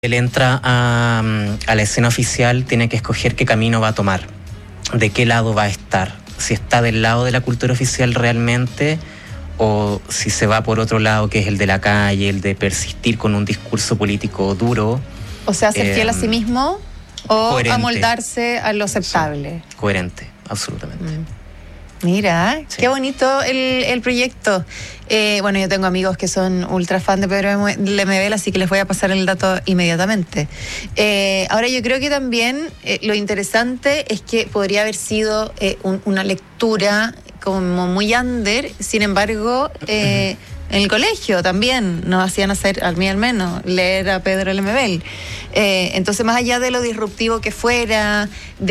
él entra a la escena oficial, tiene que escoger qué camino va a tomar, de qué lado va a estar, si está del lado de la cultura oficial realmente o si se va por otro lado, que es el de la calle, el de persistir con un discurso político duro. O sea, ser fiel a sí mismo o coherente. amoldarse a lo aceptable. Sí, coherente, absolutamente. Mira, Sí. qué bonito el proyecto. Bueno, yo tengo amigos que son ultra fan de Pedro Lemebel, así que les voy a pasar el dato inmediatamente. Ahora, yo creo que también lo interesante es que podría haber sido una lectura como muy under, sin embargo, en el colegio también nos hacían hacer, a mí al menos, leer a Pedro Lemebel. Entonces, más allá de lo disruptivo que fuera,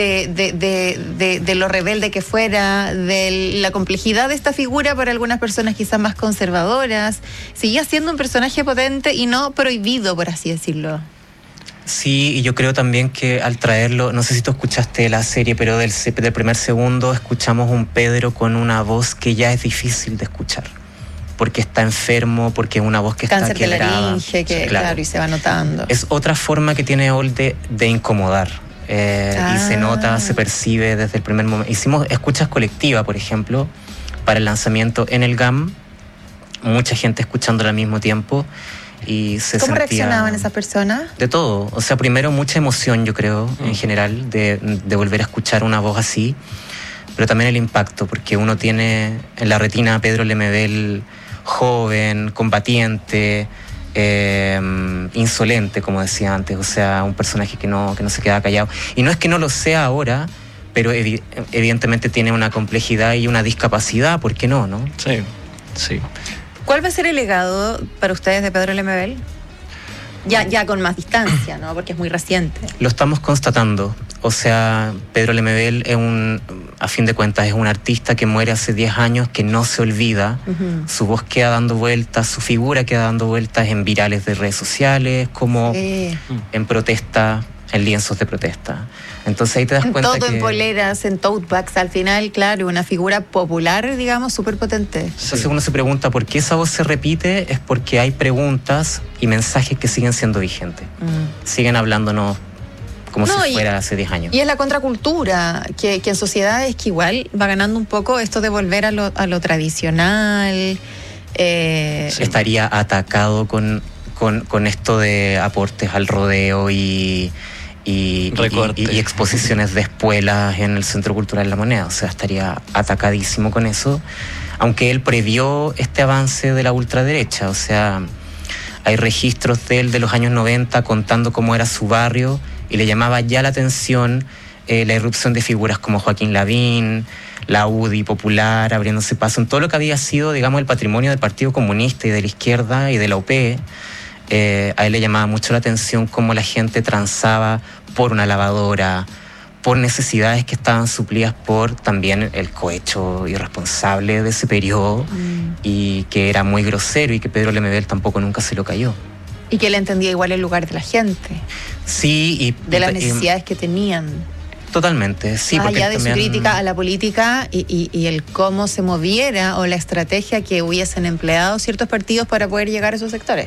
de lo rebelde que fuera, de la complejidad de esta figura para algunas personas quizás más conservadoras, seguía siendo un personaje potente y no prohibido, por así decirlo. Sí, y yo creo también que al traerlo, no sé si tú escuchaste la serie, pero del primer segundo escuchamos un Pedro con una voz que ya es difícil de escuchar. Porque está enfermo, porque es una voz que Cáncer está quebrada. de laringe, que claro, y se va notando. Es otra forma que tiene Ol de incomodar. Y se nota, se percibe desde el primer momento. Hicimos escuchas colectivas, por ejemplo, para el lanzamiento en el GAM. Mucha gente escuchándola al mismo tiempo. Y se ¿Cómo sentía reaccionaban esas personas? De todo. O sea, primero mucha emoción, yo creo, en general, de volver a escuchar una voz así. Pero también el impacto, porque uno tiene en la retina a Pedro Lemebel joven, combatiente, insolente, como decía antes, o sea, un personaje que no se queda callado. Y no es que no lo sea ahora, pero evidentemente tiene una complejidad y una discapacidad, ¿por qué no? Sí, sí. ¿Cuál va a ser el legado para ustedes de Pedro Lemebel? Ya con más distancia, ¿no? Porque es muy reciente. Lo estamos constatando. O sea, Pedro Lemebel a fin de cuentas, es un artista que muere hace 10 años, que no se olvida. Uh-huh. Su voz queda dando vueltas, su figura queda dando vueltas en virales de redes sociales, como en protesta, en lienzos de protesta. Entonces ahí te das cuenta todo que... en poleras, en tote bags, al final, claro, una figura popular, digamos, súper potente. Entonces uno se pregunta por qué esa voz se repite, es porque hay preguntas y mensajes que siguen siendo vigentes. Siguen hablándonos como si fuera hace 10 años. Y es la contracultura, que en sociedades que igual va ganando un poco esto de volver a lo tradicional. Estaría atacado con esto de aportes al rodeo y exposiciones de espuelas en el Centro Cultural La Moneda. O sea, estaría atacadísimo con eso, aunque él previó este avance de la ultraderecha. O sea, hay registros de él de los años 90 contando cómo era su barrio y le llamaba ya la atención la irrupción de figuras como Joaquín Lavín, la UDI popular, abriéndose paso en todo lo que había sido, digamos, el patrimonio del Partido Comunista y de la izquierda y de la UP. A él le llamaba mucho la atención cómo la gente transaba por una lavadora, por necesidades que estaban suplidas por también el cohecho irresponsable de ese periodo y que era muy grosero y que Pedro Lemebel tampoco nunca se lo cayó. Y que él entendía igual el lugar de la gente. Sí. Y de las necesidades que tenían. Totalmente, sí. Más allá de también... su crítica a la política y el cómo se moviera o la estrategia que hubiesen empleado ciertos partidos para poder llegar a esos sectores.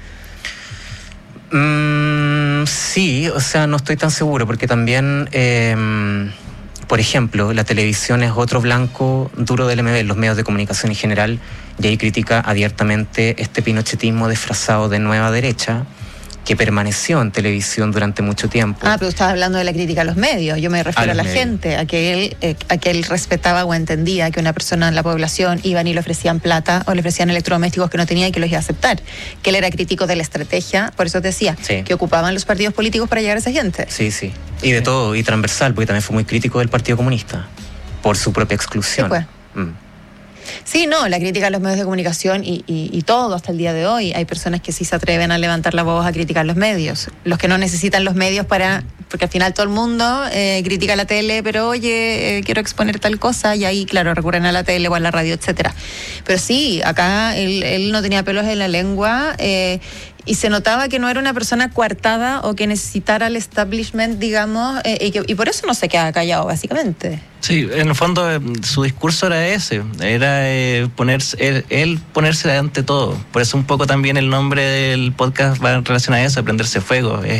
Sí, o sea, no estoy tan seguro porque también, por ejemplo, la televisión es otro blanco duro del Lemebel, los medios de comunicación en general, y ahí critica abiertamente este pinochetismo disfrazado de nueva derecha que permaneció en televisión durante mucho tiempo. Pero estás hablando de la crítica a los medios. Yo me refiero a la gente, a que él respetaba o entendía que una persona en la población iban y le ofrecían plata o le ofrecían electrodomésticos que no tenía y que los iba a aceptar. Que él era crítico de la estrategia, por eso te decía, que ocupaban los partidos políticos para llegar a esa gente. Sí. Y de todo, y transversal, porque también fue muy crítico del Partido Comunista, por su propia exclusión. Sí, pues. Sí, no, la crítica a los medios de comunicación y todo hasta el día de hoy. Hay personas que sí se atreven a levantar la voz a criticar los medios. Los que no necesitan los medios porque al final todo el mundo critica la tele, pero oye, quiero exponer tal cosa y ahí, claro, recurren a la tele o a la radio, etcétera. Pero sí, acá él no tenía pelos en la lengua y se notaba que no era una persona coartada o que necesitara el establishment, digamos, y por eso no se quedaba callado, básicamente. Sí, en el fondo su discurso era ese, era él ponerse ante todo. Por eso un poco también el nombre del podcast va en relación a eso, Prenderse Fuego.